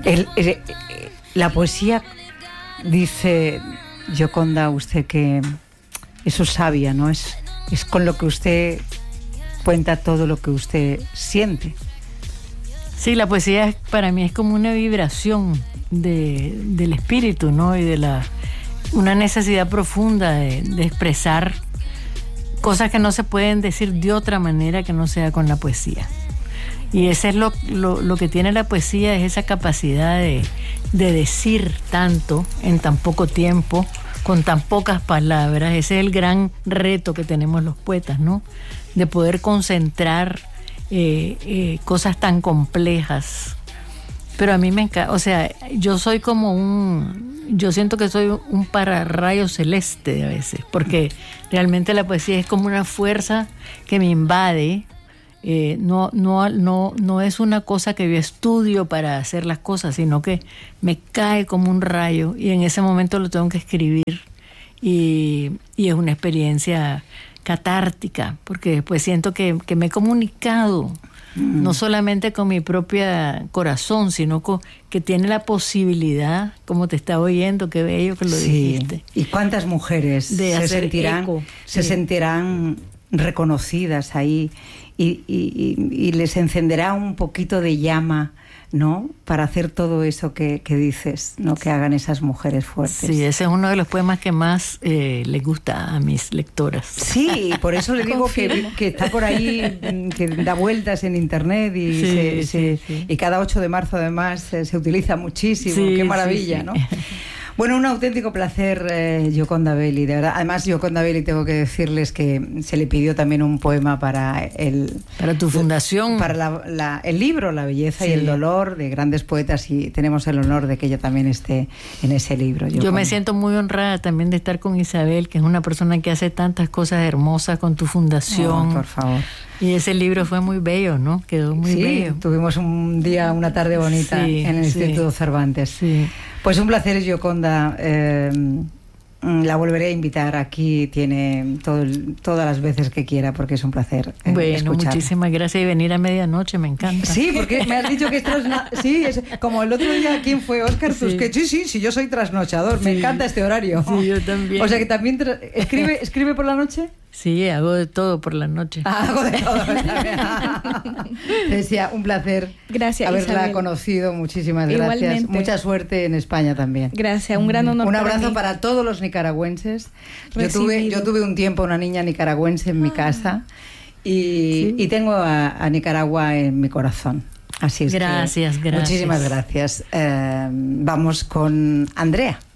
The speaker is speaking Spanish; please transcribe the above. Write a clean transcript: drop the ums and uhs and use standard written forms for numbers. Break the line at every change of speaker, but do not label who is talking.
La poesía, dice Gioconda, usted que eso es sabia, ¿no? Es con lo que usted cuenta todo lo que usted siente.
Sí, la poesía para mí es como una vibración del espíritu, ¿no? Y de una necesidad profunda de expresar cosas que no se pueden decir de otra manera que no sea con la poesía. Y ese es lo que tiene la poesía, es esa capacidad de decir tanto en tan poco tiempo, con tan pocas palabras. Ese es el gran reto que tenemos los poetas, ¿no? De poder concentrar cosas tan complejas. Pero a mí me encanta, o sea, yo soy como yo siento que soy un pararrayo celeste a veces, porque realmente la poesía es como una fuerza que me invade. No es una cosa que yo estudio para hacer las cosas, sino que me cae como un rayo y en ese momento lo tengo que escribir y es una experiencia catártica, porque después siento que me he comunicado no solamente con mi propio corazón, sino que tiene la posibilidad, como te estaba oyendo, qué bello que lo dijiste.
¿Y cuántas mujeres se sentirán reconocidas ahí y les encenderá un poquito de llama, ¿no? Para hacer todo eso que dices, ¿no? Que hagan esas mujeres fuertes.
Sí, ese es uno de los poemas que más les gusta a mis lectoras.
Sí, por eso le digo que está por ahí, que da vueltas en internet y cada 8 de marzo además se utiliza muchísimo.
Sí,
qué maravilla, ¿no? Bueno, un auténtico placer, Gioconda Belli, de verdad. Además, Gioconda Belli, tengo que decirles que se le pidió también un poema para
tu fundación.
Para el libro La belleza y el dolor, de grandes poetas, y tenemos el honor de que ella también esté en ese libro.
Yo me siento muy honrada también de estar con Isabel, que es una persona que hace tantas cosas hermosas con tu fundación.
Por favor.
Y ese libro fue muy bello, ¿no? Quedó muy bello.
Tuvimos una tarde bonita en el Instituto Cervantes. Sí. Pues un placer, Gioconda. La volveré a invitar aquí, tiene todas las veces que quiera, porque es un placer escuchar.
Muchísimas gracias, y venir a medianoche, me encanta.
Sí, porque me has dicho que esto es como el otro día, ¿quién fue? Óscar Tusquets. Sí, yo soy trasnochador, me encanta este horario.
Sí, yo también.
O sea que también ¿escribe por la noche?
Sí, hago de todo por la noche.
Hago de todo. Decía, un placer.
Gracias,
haberla
Isabel.
Conocido. Muchísimas gracias.
Igualmente.
Mucha suerte en España también.
Gracias, un gran honor.
Un abrazo
mí.
para todos los nicaragüenses. Yo tuve un tiempo una niña nicaragüense en mi casa y tengo a Nicaragua en mi corazón. Así es.
Gracias.
Muchísimas gracias. Vamos con Andrea.